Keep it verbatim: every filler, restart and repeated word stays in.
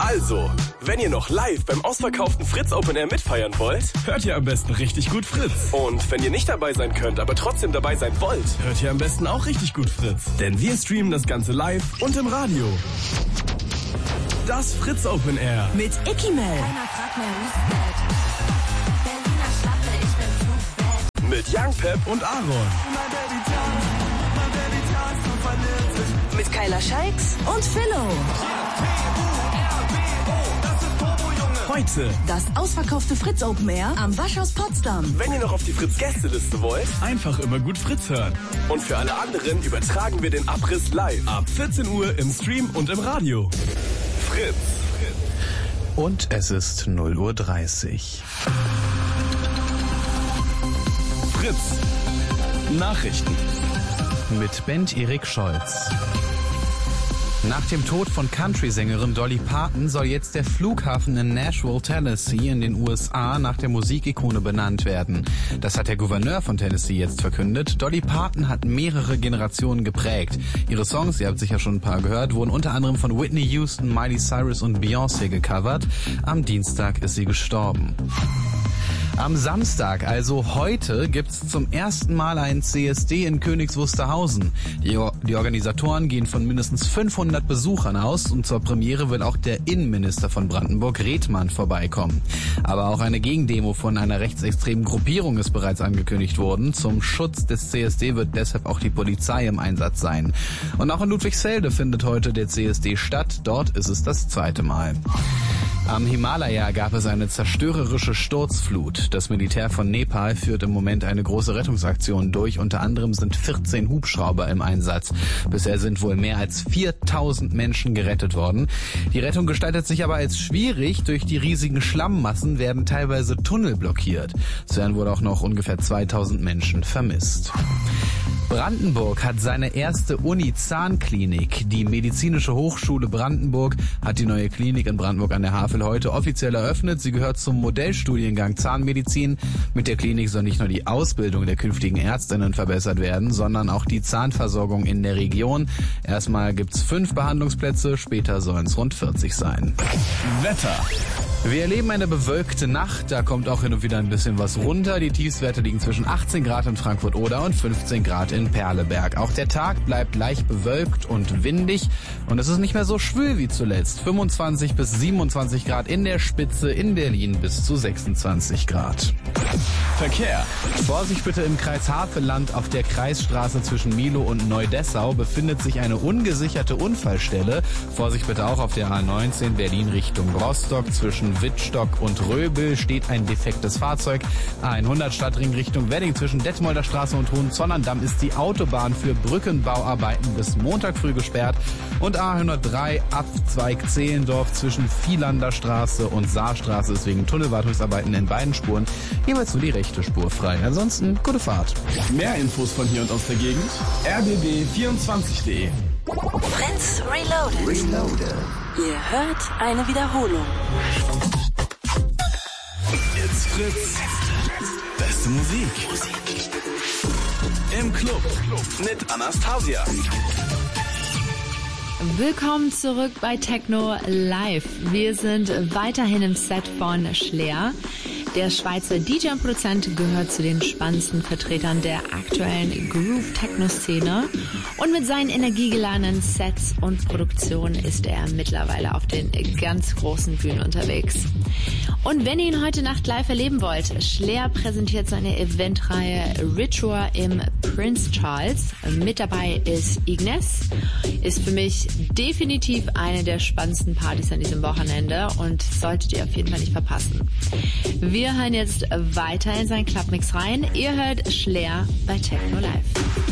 Also, wenn ihr noch live beim ausverkauften Fritz Open Air mitfeiern wollt, hört ihr am besten richtig gut Fritz. Und wenn ihr nicht dabei sein könnt, aber trotzdem dabei sein wollt, hört ihr am besten auch richtig gut Fritz. Denn wir streamen das Ganze live und im Radio. Das Fritz Open Air. Mit Icky Mel. Keiner fragt mehr, who's bad. Berliner Schlappe, ich bin zu bad. Mit Young Pep und Aaron. Mit Kyla Scheiks und Philo. Heute das ausverkaufte Fritz Open Air am Waschhaus Potsdam. Wenn ihr noch auf die Fritz-Gästeliste wollt, einfach immer gut Fritz hören. Und für alle anderen übertragen wir den Abriss live. Ab vierzehn Uhr im Stream und im Radio. Fritz. Und es ist null Uhr dreißig. Fritz. Nachrichten. Mit Bent Erik Scholz. Nach dem Tod von Country-Sängerin Dolly Parton soll jetzt der Flughafen in Nashville, Tennessee in den U S A nach der Musikikone benannt werden. Das hat der Gouverneur von Tennessee jetzt verkündet. Dolly Parton hat mehrere Generationen geprägt. Ihre Songs, ihr habt sicher schon ein paar gehört, wurden unter anderem von Whitney Houston, Miley Cyrus und Beyoncé gecovert. Am Dienstag ist sie gestorben. Am Samstag, also heute, gibt's zum ersten Mal einen C S D in Königs Wusterhausen. Die, die Organisatoren gehen von mindestens fünfhundert Besuchern aus und zur Premiere will auch der Innenminister von Brandenburg, Redmann, vorbeikommen. Aber auch eine Gegendemo von einer rechtsextremen Gruppierung ist bereits angekündigt worden. Zum Schutz des C S D wird deshalb auch die Polizei im Einsatz sein. Und auch in Ludwigsfelde findet heute der C S D statt. Dort ist es das zweite Mal. Am Himalaya gab es eine zerstörerische Sturzflut. Das Militär von Nepal führt im Moment eine große Rettungsaktion durch. Unter anderem sind vierzehn Hubschrauber im Einsatz. Bisher sind wohl mehr als viertausend Menschen gerettet worden. Die Rettung gestaltet sich aber als schwierig. Durch die riesigen Schlammmassen werden teilweise Tunnel blockiert. Es werden wohl auch noch ungefähr zweitausend Menschen vermisst. Brandenburg hat seine erste Uni-Zahnklinik. Die Medizinische Hochschule Brandenburg hat die neue Klinik in Brandenburg an der Havel heute offiziell eröffnet. Sie gehört zum Modellstudiengang Zahnmedizin. Mit der Klinik soll nicht nur die Ausbildung der künftigen Ärztinnen verbessert werden, sondern auch die Zahnversorgung in der Region. Erstmal gibt's fünf Behandlungsplätze, später sollen es rund vierzig sein. Wetter. Wir erleben eine bewölkte Nacht, da kommt auch hin und wieder ein bisschen was runter. Die Tiefstwerte liegen zwischen achtzehn Grad in Frankfurt-Oder und fünfzehn Grad in Perleberg. Auch der Tag bleibt leicht bewölkt und windig und es ist nicht mehr so schwül wie zuletzt. fünfundzwanzig bis siebenundzwanzig Grad in der Spitze, in Berlin bis zu sechsundzwanzig Grad. Verkehr. Vorsicht bitte im Kreis Havelland. Auf der Kreisstraße zwischen Milo und Neu-Dessau befindet sich eine ungesicherte Unfallstelle. Vorsicht bitte auch auf der A neunzehn Berlin Richtung Rostock. Zwischen Wittstock und Röbel steht ein defektes Fahrzeug. A hundert Stadtring Richtung Wedding zwischen Detmolder Straße und Hohenzollern-Damm ist die Autobahn für Brückenbauarbeiten bis Montag früh gesperrt. Und A hundertdrei Abzweig Zehlendorf zwischen Vielander Straße und Saarstraße ist wegen Tunnelwartungsarbeiten in beiden Spuren jeweils nur die rechte Spur frei. Ansonsten gute Fahrt. Mehr Infos von hier und aus der Gegend r b b vierundzwanzig punkt de. Fritz Reloaded. Reloaded. Ihr hört eine Wiederholung. Jetzt Fritz. Beste Musik. Im Club mit Anastasia. Willkommen zurück bei Techno Live. Wir sind weiterhin im Set von Schlaer. Der Schweizer D J und Produzent gehört zu den spannendsten Vertretern der aktuellen Groove-Techno-Szene. Und mit seinen energiegeladenen Sets und Produktionen ist er mittlerweile auf den ganz großen Bühnen unterwegs. Und wenn ihr ihn heute Nacht live erleben wollt, Schlaer präsentiert seine Eventreihe Ritual im Prince Charles. Mit dabei ist Ignes. Ist für mich definitiv eine der spannendsten Partys an diesem Wochenende und solltet ihr auf jeden Fall nicht verpassen. Wir hören jetzt weiter in seinen Clubmix rein. Ihr hört Schlaer bei Techno Live.